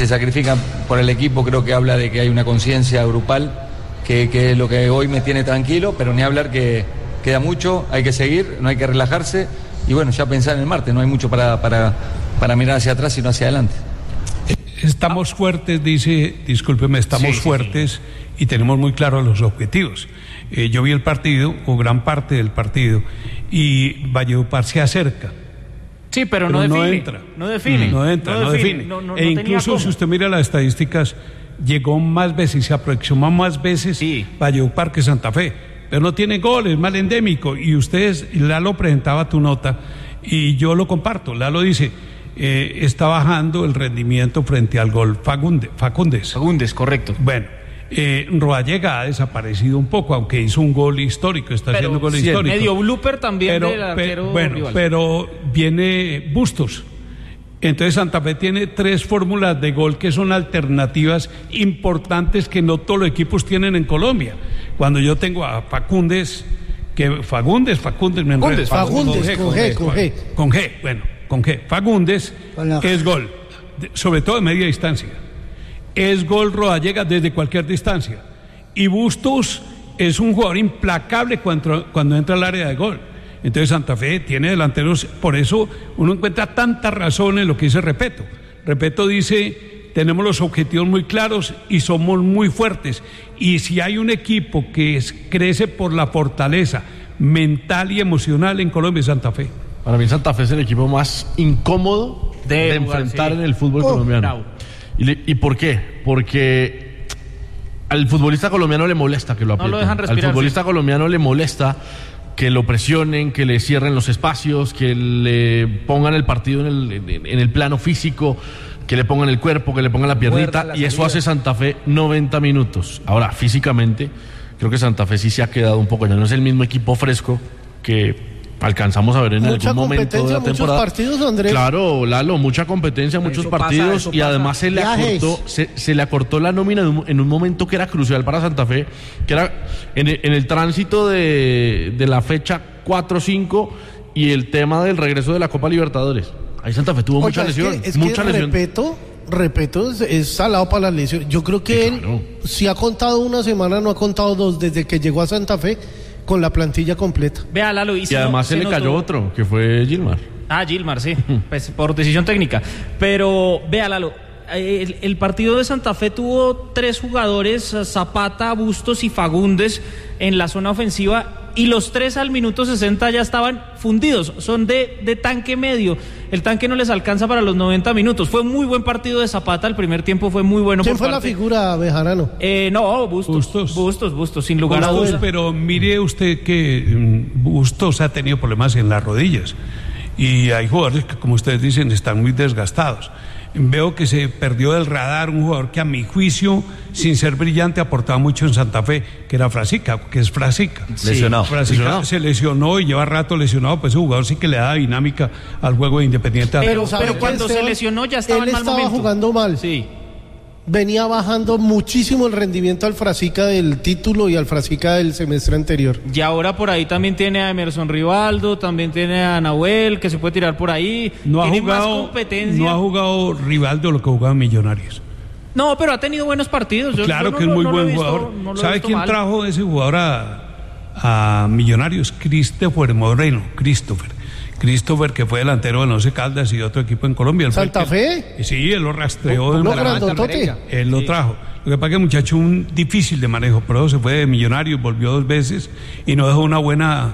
se sacrifican por el equipo, creo que habla de que hay una conciencia grupal que es lo que hoy me tiene tranquilo, pero ni hablar que queda mucho, hay que seguir, no hay que relajarse y bueno, ya pensar en el martes, no hay mucho para mirar hacia atrás sino hacia adelante. Estamos fuertes, discúlpeme, fuertes y tenemos muy claros los objetivos. Yo vi el partido, o gran parte del partido, y Valledupar se acerca. Sí, pero no define. No define. E incluso si usted mira las estadísticas, llegó más veces, se aproximó más veces Valledupar que Santa Fe. Pero no tiene goles, mal endémico. Y Lalo presentaba tu nota, y yo lo comparto. Lalo dice, está bajando el rendimiento frente al gol Facúndez. Facúndez, correcto. Bueno, Rodallega ha desaparecido un poco, aunque hizo un gol histórico, haciendo gol histórico. Medio blooper también del arquero rival. Pero viene Bustos. Entonces Santa Fe tiene 3 fórmulas de gol que son alternativas importantes que no todos los equipos tienen en Colombia. Cuando yo tengo a Facúndez, Facúndez, es gol, sobre todo de media distancia. Es gol Rodallega desde cualquier distancia. Y Bustos es un jugador implacable cuando entra al área de gol. Entonces Santa Fe tiene delanteros, por eso uno encuentra tanta razón en lo que dice Repeto. Repeto dice, tenemos los objetivos muy claros y somos muy fuertes. Y si hay un equipo que crece por la fortaleza mental y emocional en Colombia, es Santa Fe. Para mí Santa Fe es el equipo más incómodo de enfrentar en el fútbol colombiano. Bravo. ¿Y por qué? Porque al futbolista colombiano le molesta que lo aprieten. No lo dejan respirar. Al futbolista colombiano le molesta que lo presionen, que le cierren los espacios, que le pongan el partido en el plano físico, que le pongan el cuerpo, que le pongan la piernita, y eso hace Santa Fe 90 minutos. Ahora, físicamente, creo que Santa Fe sí se ha quedado un poco, ya no es el mismo equipo fresco que alcanzamos a ver en algún momento de la temporada. Muchos partidos, Andrés. Claro, Lalo, mucha competencia, muchos partidos, y además se le acortó la nómina en un momento que era crucial para Santa Fe, que era en el tránsito de la fecha 4-5 y el tema del regreso de la Copa Libertadores. Ahí Santa Fe tuvo mucha lesión. Repeto, es salado para las lesiones. Yo creo que él, si ha contado una semana, no ha contado 2 desde que llegó a Santa Fe con la plantilla completa. Vea, Lalo, y además se le cayó otro, que fue Gilmar. Gilmar, sí, pues por decisión técnica. Pero, vea, Lalo, el partido de Santa Fe tuvo 3 jugadores, Zapata, Bustos y Facúndez, en la zona ofensiva, y los 3 al minuto 60 ya estaban fundidos, son de tanque medio. El tanque no les alcanza para los 90 minutos. Fue un muy buen partido de Zapata, el primer tiempo fue muy bueno. ¿Quién fue la figura, Bejarano? No, Bustos, sin lugar a dudas. Pero mire usted que Bustos ha tenido problemas en las rodillas, y hay jugadores que, como ustedes dicen, están muy desgastados. Veo que se perdió del radar un jugador que, a mi juicio, sin ser brillante, aportaba mucho en Santa Fe, que era Frasica, Lesionado. Frasica se lesionó y lleva rato lesionado, pues ese jugador sí que le da dinámica al juego de Independiente. Pero cuando se lesionó ya estaba en mal momento. Él estaba jugando mal. Sí. Venía bajando muchísimo el rendimiento al Frasica del título y al Frasica del semestre anterior. Y ahora por ahí también tiene a Emerson Rivaldo, también tiene a Nahuel, que se puede tirar por ahí. Tiene más competencia. No ha jugado Rivaldo lo que jugaba Millonarios. No, pero ha tenido buenos partidos. Que es muy buen jugador. ¿Sabe quién trajo ese jugador a Millonarios? Christopher Moreno. Christopher, que fue delantero del Once Caldas y de otro equipo en Colombia. ¿Santa Fe? Sí, él lo rastreó. Él lo trajo. Lo que pasa es que el muchacho difícil de manejo, pero se fue de Millonarios, volvió 2 veces y no dejó una buena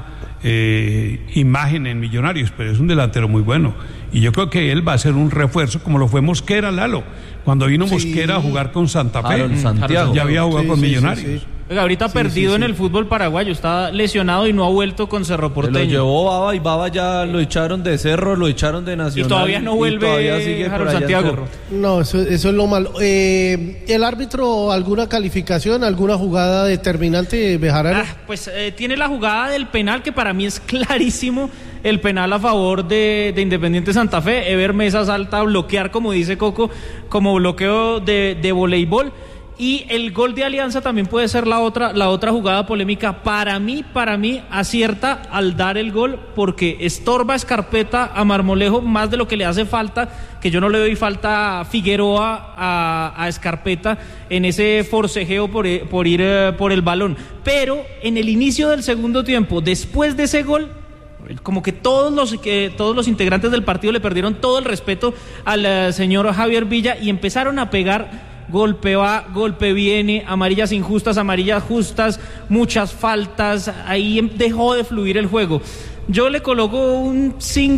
imagen en Millonarios, pero es un delantero muy bueno. Y yo creo que él va a ser un refuerzo, como lo fue Mosquera, Lalo. Cuando vino Mosquera a jugar con Santa Fe, ya había jugado con Millonarios. Oiga, ahorita perdido en el fútbol paraguayo, está lesionado y no ha vuelto con Cerro Porteño. Lo llevó Baba, y Baba ya lo echaron de Cerro, lo echaron de Nacional. Y todavía no vuelve Harold Santiago. No, eso es lo malo. ¿El árbitro, alguna calificación, alguna jugada determinante, Bejarano? Pues tiene la jugada del penal, que para mí es clarísimo el penal a favor de Independiente Santa Fe. Ever Mesa salta a bloquear, como dice Coco, como bloqueo de voleibol. Y el gol de Alianza también puede ser la otra jugada polémica. Para mí acierta al dar el gol porque estorba Escarpeta a Marmolejo más de lo que le hace falta, que yo no le doy falta a Figueroa a Escarpeta en ese forcejeo por ir por el balón. Pero en el inicio del segundo tiempo, después de ese gol, como que todos los integrantes del partido le perdieron todo el respeto al señor Javier Villa y empezaron a pegar. Golpe va, golpe viene, amarillas injustas, amarillas justas, muchas faltas, ahí dejó de fluir el juego. Yo le coloco un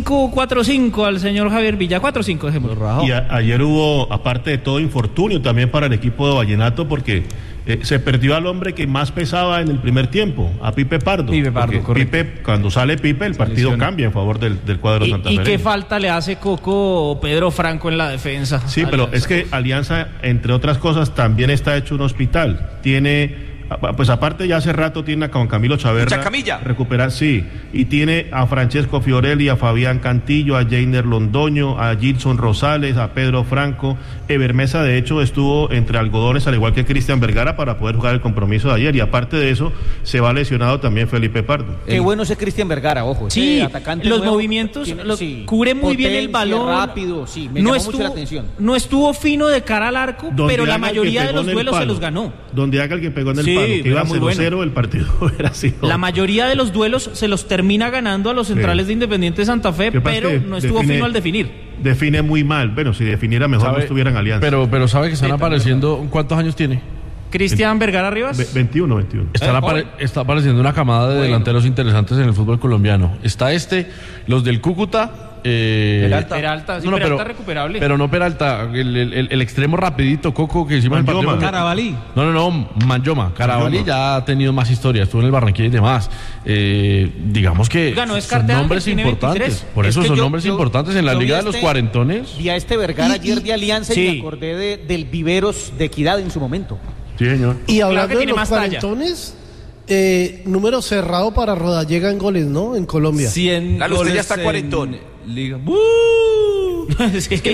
5-4-5 al señor Javier Villa, 4-5 dejémoslo. Y ayer hubo, aparte de todo, infortunio también para el equipo de Vallenato porque se perdió al hombre que más pesaba en el primer tiempo, a Pipe Pardo. Pipe, cuando sale Pipe, el partido cambia en favor del cuadro santafereño. ¿Y qué falta le hace Coco Pedro Franco en la defensa? Sí, Alianza. Pero es que Alianza, entre otras cosas, también está hecho un hospital. Tiene... Pues aparte ya hace rato tiene a Juan Camilo Chaverra recuperar, sí, y tiene a Francesco Fiorelli, a Fabián Cantillo, a Jainer Londoño, a Gilson Rosales, a Pedro Franco. Eber Mesa de hecho estuvo entre algodones al igual que Cristian Vergara para poder jugar el compromiso de ayer, y aparte de eso se va lesionado también Felipe Pardo. Qué bueno ese Cristian Vergara, ojo. Sí, atacante los nuevo, movimientos cubre muy bien el balón, rápido, sí, me llamó mucho la atención. No estuvo fino de cara al arco, pero la mayoría de los duelos se los ganó. Donde haga el que pegó en el palo, que iba 0-0, el partido era así. La mayoría de los duelos se los termina ganando a los centrales de Independiente Santa Fe, pero no estuvo fino al definir. Define muy mal, bueno, si definiera mejor no estuviera en Alianza. Pero sabe que están apareciendo, ¿cuántos años tiene? Cristian Vergara Rivas. 21. Está apareciendo una camada de delanteros interesantes en el fútbol colombiano. Está los del Cúcuta. Peralta, sí, no, Peralta recuperable. Pero no Peralta, el extremo rapidito, Coco, que hicimos Manjoma. el partido. Carabalí. No, Manjoma. Carabalí ya ha tenido más historia, estuvo en el Barranquilla y demás. Digamos que son nombres importantes. Por eso son nombres importantes en la Liga de los Cuarentones. Y a Vergara ayer de Alianza y me acordé del Viveros de Equidad en su momento. Sí, señor. Y hablando de los cuarentones, número cerrado para Rodallega en goles, ¿no? En Colombia. 100 Lalo, goles. usted ya está cuarentón. Liga. Es que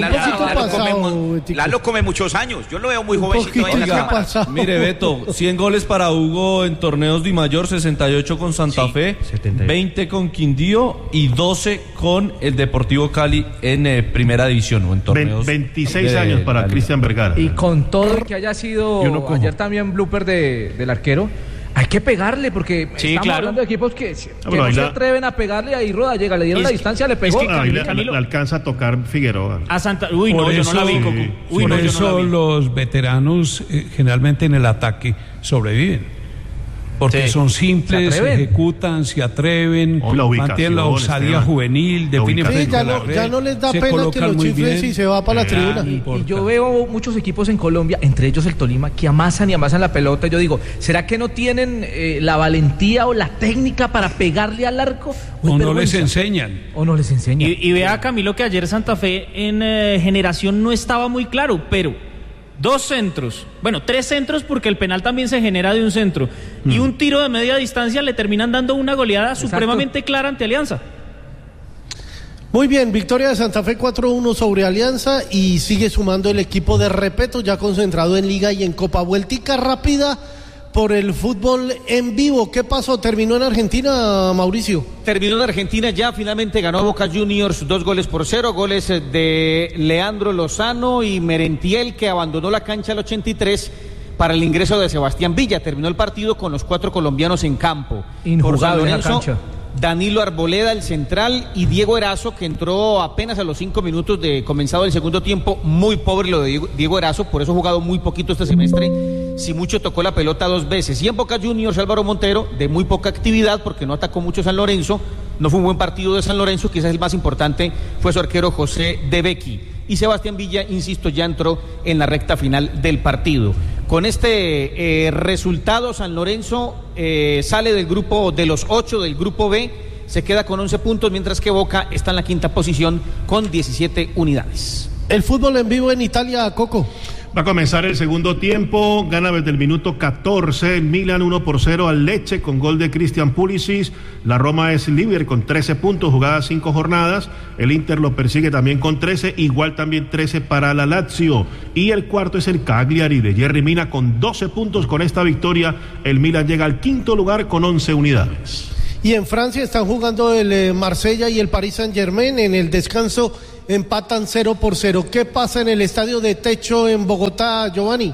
Lalo come muchos años. Yo lo veo muy jovencito en la cámara. Mire, Beto, 100 goles para Hugo en torneos de mayor, 68 con Santa Fe, 20 con Quindío y 12 con el Deportivo Cali en primera división o en torneos. 26 años para Cristian Vergara. Y con todo que haya sido ayer también blooper del arquero, hay que pegarle porque estamos hablando de equipos que no se atreven a pegarle. Ahí Rodallega le dieron la distancia, le pegó. Le alcanza a tocar Figueroa. A Santa... Uy, no, yo no la vi, Coco. Por eso los veteranos generalmente en el ataque sobreviven. Porque son simples, se ejecutan, se atreven, mantienen la osadía juvenil, definen frente a la red, ya no les da pena que los chifles y se va para la tribuna. Y yo veo muchos equipos en Colombia, entre ellos el Tolima, que amasan la pelota. Yo digo, ¿será que no tienen la valentía o la técnica para pegarle al arco? O no les enseñan. Y vea, Camilo, que ayer Santa Fe en generación no estaba muy claro, pero 2 centros, 3 centros porque el penal también se genera de un centro y un tiro de media distancia le terminan dando una goleada supremamente clara ante Alianza. Muy bien, victoria de Santa Fe 4-1 sobre Alianza y sigue sumando el equipo de Repeto ya concentrado en Liga y en Copa. Vueltica rápida por el fútbol en vivo. ¿Qué pasó? ¿Terminó en Argentina, Mauricio? Terminó en Argentina, ya finalmente ganó Boca Juniors 2-0, goles de Leandro Lozano y Merentiel, que abandonó la cancha al 83 para el ingreso de Sebastián Villa. Terminó el partido con los 4 colombianos en campo. Injugado en la cancha. Danilo Arboleda, el central, y Diego Erazo, que entró apenas a los 5 minutos de comenzado el segundo tiempo. Muy pobre lo de Diego Erazo, por eso ha jugado muy poquito este semestre. Si mucho tocó la pelota 2 veces. Y en Boca Juniors, Álvaro Montero, de muy poca actividad, porque no atacó mucho San Lorenzo. No fue un buen partido de San Lorenzo, quizás el más importante fue su arquero José De Becchi. Y Sebastián Villa, insisto, ya entró en la recta final del partido. Con este resultado, San Lorenzo sale del grupo de los 8 del grupo B, se queda con 11 puntos, mientras que Boca está en la 5ª posición con 17 unidades. El fútbol en vivo en Italia, Coco. Va a comenzar el segundo tiempo, gana desde el minuto 14, el Milan 1-0 al Lecce con gol de Christian Pulisic. La Roma es líder con 13 puntos, jugadas 5 jornadas. El Inter lo persigue también con 13, igual también 13 para la Lazio. Y el cuarto es el Cagliari de Jerry Mina con 12 puntos. Con esta victoria, el Milan llega al quinto lugar con 11 unidades. Y en Francia están jugando el Marsella y el Paris Saint-Germain. En el descanso empatan 0-0. ¿Qué pasa en el estadio de Techo en Bogotá, Giovanni?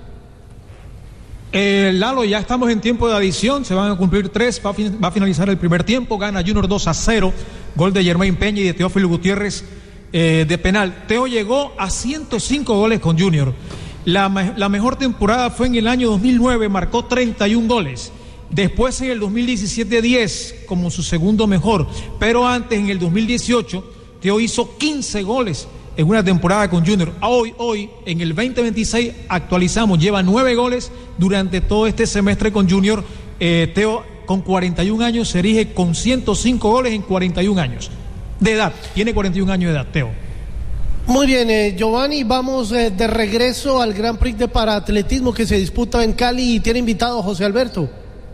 Lalo, ya estamos en tiempo de adición, se van a cumplir 3, va a finalizar el primer tiempo, gana Junior 2-0, gol de Germain Peña y de Teófilo Gutiérrez de penal. Teo llegó a 105 goles con Junior. La mejor temporada fue en el año 2009, marcó 31 goles. Después en el 2017 10 como su segundo mejor, pero antes en el 2018 Teo hizo 15 goles en una temporada con Junior. Hoy en el 2026 actualizamos, lleva 9 goles durante todo este semestre con Junior. Teo con 41 años se erige con 105 goles en 41 años de edad, tiene 41 años de edad Teo. Muy bien, Giovanni, vamos de regreso al Gran Prix de Paraatletismo que se disputa en Cali y tiene invitado a José Alberto.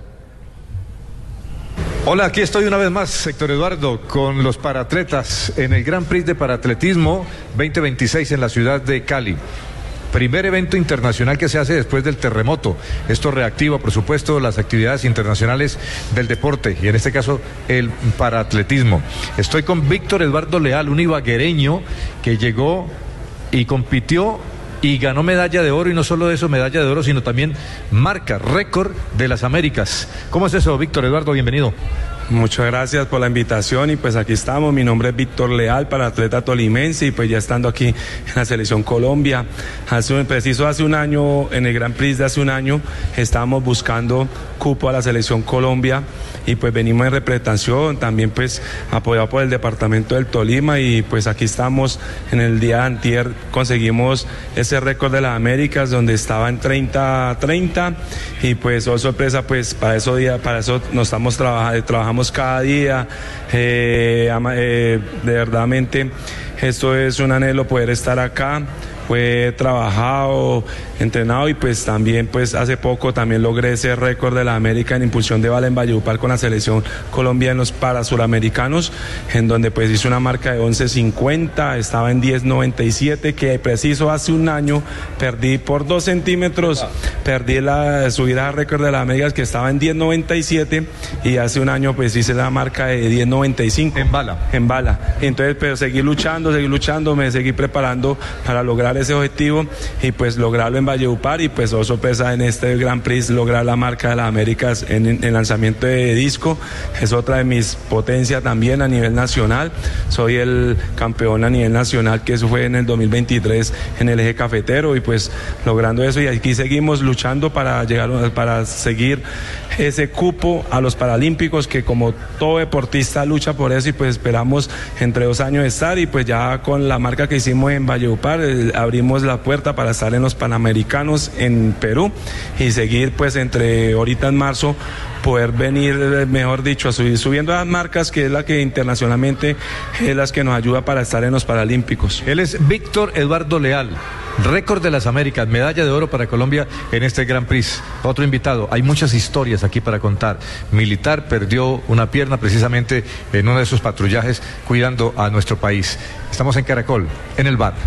Hola, aquí estoy una vez más, Héctor Eduardo, con los paraatletas en el Gran Prix de Paraatletismo 2026 en la ciudad de Cali. Primer evento internacional que se hace después del terremoto. Esto reactiva, por supuesto, las actividades internacionales del deporte y en este caso el paraatletismo. Estoy con Víctor Eduardo Leal, un ibaguereño que llegó y compitió y ganó medalla de oro, y no solo eso, medalla de oro, sino también marca, récord de las Américas. ¿Cómo es eso, Víctor Eduardo? Bienvenido. Muchas gracias por la invitación y pues aquí estamos. Mi nombre es Víctor Leal, paratleta tolimense, y pues ya estando aquí en la selección Colombia. Hace un año, en el Gran Prix de hace un año, estábamos buscando cupo a la selección Colombia y pues venimos en representación, también pues apoyado por el departamento del Tolima, y pues aquí estamos. En el día de antier conseguimos ese récord de las Américas donde estaba en 30-30 y pues oh sorpresa, pues para eso nos estamos trabajamos cada día. De verdadmente esto es un anhelo poder estar acá. Fue trabajado, entrenado, y pues también pues hace poco también logré ese récord de la América en impulsión de bala en Valledupar con la selección Colombia en los parasuramericanos, en donde pues hice una marca de 11.50, estaba en 10.97, que preciso hace un año perdí por 2 centímetros, perdí la subida al récord de la América que estaba en 10.97, y hace un año pues hice la marca de 10.95. En bala. Entonces pero seguí luchando, me seguí preparando para lograr ese objetivo y pues lograrlo en Valledupar, y pues oh sorpresa, en este Gran Prix lograr la marca de las Américas en el lanzamiento de disco. Es otra de mis potencias también a nivel nacional. Soy el campeón a nivel nacional, que eso fue en el 2023 en el eje cafetero, y pues logrando eso, y aquí seguimos luchando para seguir ese cupo a los Paralímpicos, que como todo deportista lucha por eso, y pues esperamos entre 2 años estar, y pues ya con la marca que hicimos en Valledupar abrimos la puerta para estar en los Panamericanos en Perú y seguir pues entre ahorita en marzo poder venir, mejor dicho, subiendo las marcas, que es la que internacionalmente es las que nos ayuda para estar en los Paralímpicos. Él es Víctor Eduardo Leal, récord de las Américas, medalla de oro para Colombia en este Gran Prix. Otro invitado, hay muchas historias aquí para contar. Militar perdió una pierna precisamente en uno de sus patrullajes cuidando a nuestro país. Estamos en Caracol, en el bar.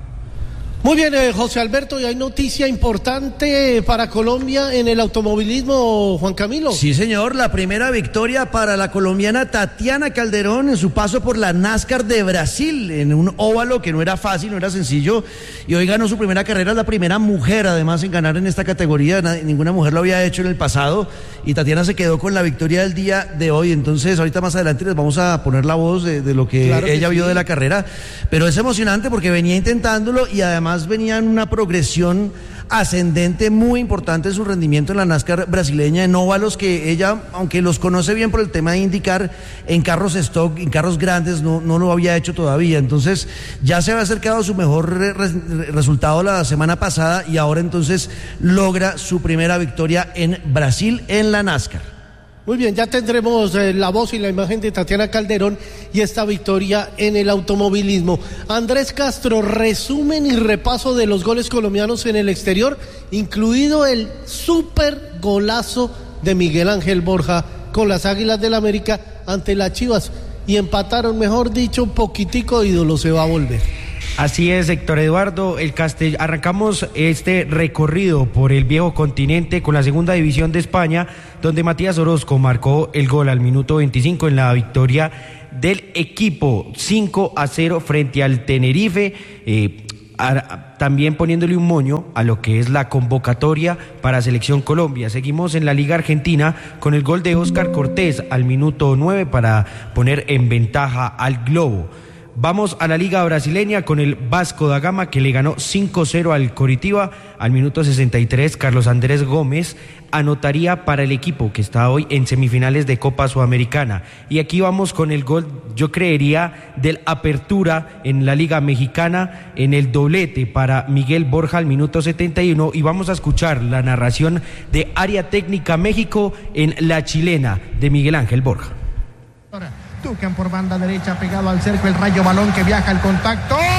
Muy bien, José Alberto, y hay noticia importante para Colombia en el automovilismo, Juan Camilo. Sí, señor, la primera victoria para la colombiana Tatiana Calderón en su paso por la NASCAR de Brasil, en un óvalo que no era fácil, no era sencillo, y hoy ganó su primera carrera, la primera mujer además en ganar en esta categoría. Ninguna mujer lo había hecho en el pasado, y Tatiana se quedó con la victoria del día de hoy. Entonces ahorita más adelante les vamos a poner la voz de lo que ella vio de la carrera, pero es emocionante porque venía intentándolo y además venía en una progresión ascendente muy importante en su rendimiento en la NASCAR brasileña, en óvalos que ella, aunque los conoce bien por el tema de IndyCar, en carros stock, en carros grandes, no lo había hecho todavía. Entonces ya se había acercado a su mejor resultado la semana pasada, y ahora entonces logra su primera victoria en Brasil en la NASCAR. Muy bien, ya tendremos la voz y la imagen de Tatiana Calderón y esta victoria en el automovilismo. Andrés Castro, resumen y repaso de los goles colombianos en el exterior, incluido el super golazo de Miguel Ángel Borja con las Águilas del América ante las Chivas. Y empataron, mejor dicho, un poquitico, ídolo se va a volver. Así es, Héctor Eduardo, arrancamos este recorrido por el viejo continente con la segunda división de España, donde Matías Orozco marcó el gol al minuto 25 en la victoria del equipo 5-0 frente al Tenerife, también poniéndole un moño a lo que es la convocatoria para Selección Colombia. Seguimos en la Liga Argentina con el gol de Óscar Cortés al minuto 9 para poner en ventaja al Globo. Vamos a la Liga Brasileña con el Vasco da Gama, que le ganó 5-0 al Coritiba. Al minuto 63, Carlos Andrés Gómez anotaría para el equipo que está hoy en semifinales de Copa Sudamericana. Y aquí vamos con el gol, yo creería, del Apertura en la Liga Mexicana, en el doblete para Miguel Borja al minuto 71. Y vamos a escuchar la narración de Área Técnica México en La Chilena de Miguel Ángel Borja. Tucan por banda derecha pegado al cerco, el Rayo, balón que viaja al contacto.